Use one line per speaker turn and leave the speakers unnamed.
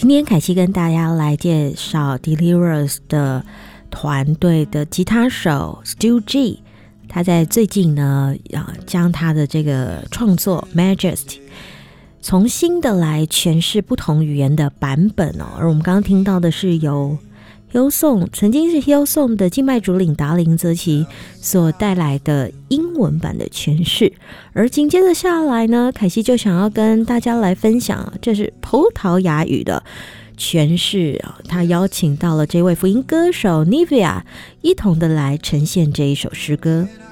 今天凯西跟大家来介绍 Delirious 的团队的吉他手 Stu G， 他在最近呢将他的这个创作 Majesty 重新的来诠释不同语言的版本而我们刚刚听到的是由曾经是 Hillsong 的敬拜主领达林泽奇所带来的英文版的诠释，而紧接着下来呢，凯西就想要跟大家来分享，这是葡萄牙语的诠释他邀请到了这位福音歌手 Nivea 一同的来呈现这一首诗歌。